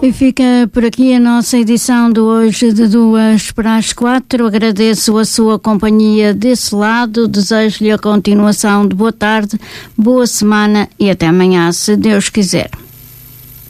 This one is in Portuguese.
E fica por aqui a nossa edição de hoje de 2 para as 4. Agradeço a sua companhia desse lado, desejo-lhe a continuação de boa tarde, boa semana e até amanhã, se Deus quiser.